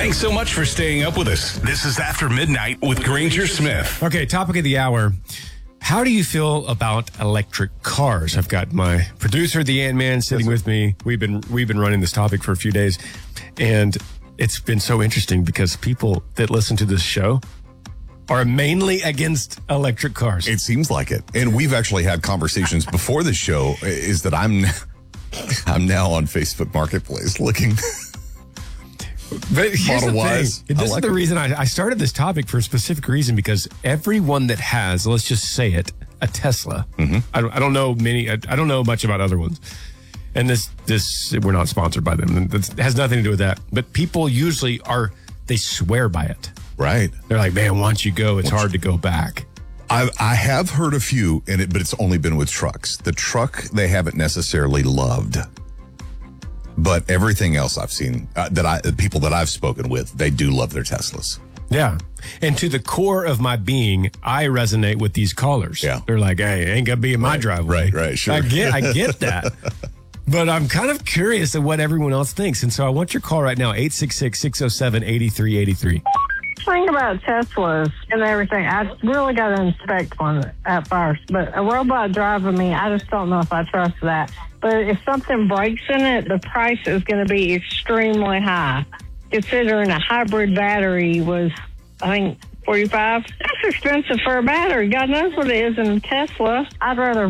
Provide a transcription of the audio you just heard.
Thanks so much for staying up with us. This is After Midnight with Granger Smith. Okay, topic of the hour. How do you feel about electric cars? I've got my producer, the Ant-Man, sitting with me. We've been running this topic for a few days, and it's been so interesting because people that listen to this show are mainly against electric cars. It seems like it. And we've actually had conversations before the show is that I'm now on Facebook Marketplace looking. But here's the Model-wise, thing. This is the reason I started this topic for a specific reason, because everyone that has, let's just say it, a Tesla. Mm-hmm. I don't know many. I don't know much about other ones. And this we're not sponsored by them. It has nothing to do with that. But people usually they swear by it. Right. They're like, man, once you go, it's hard to go back. I have heard a few but it's only been with trucks. The truck they haven't necessarily loved. But everything else I've seen, people that I've spoken with, they do love their Teslas. Yeah. And to the core of my being, I resonate with these callers. Yeah. They're like, hey, ain't going to be in my driveway. Right, sure. I get that. But I'm kind of curious of what everyone else thinks. And so I want your call right now, 866-607-8383. Thing about Teslas and everything, I really got to inspect one at first. But a robot driving me, I just don't know if I trust that. But if something breaks in it, the price is going to be extremely high. Considering a hybrid battery was, I think, $45. That's expensive for a battery. God knows what it is in a Tesla. I'd rather